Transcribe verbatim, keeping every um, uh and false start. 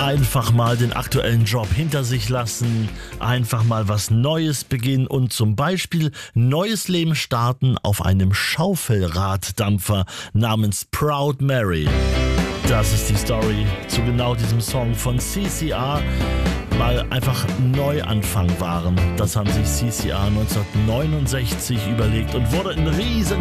Einfach mal den aktuellen Job hinter sich lassen, einfach mal was Neues beginnen und zum Beispiel neues Leben starten auf einem Schaufelraddampfer namens Proud Mary. Das ist die Story zu genau diesem Song von C C R. Mal einfach Neuanfang waren. Das haben sich C C R neunzehnhundertneunundsechzig überlegt und wurde ein riesen